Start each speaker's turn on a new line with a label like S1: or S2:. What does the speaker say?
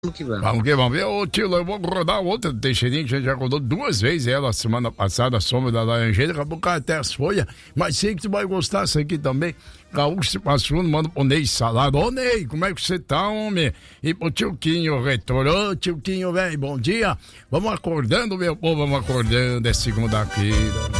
S1: Vamos que vamos.
S2: Vamos que vamos ver. Ô tio, eu vou rodar outra Teixeirinha, que a gente já rodou 2 vezes ela semana passada, a sombra da Laranjeira, acabou com até as folhas, mas sei que tu vai gostar disso aqui também. Gaúcho se passou, manda pro Ney Salado. Ô Ney, como é que você tá, homem? E pro tio Quinho Reitor. Ô tio Quinho, velho, bom dia. Vamos acordando, meu povo, vamos acordando, é segunda-feira.